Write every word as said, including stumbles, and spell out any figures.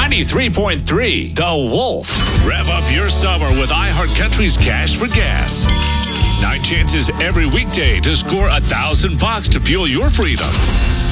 ninety-three point three The Wolf. Rev up your summer with iHeartCountry's Cash for Gas. Nine chances every weekday to score a thousand bucks to fuel your freedom.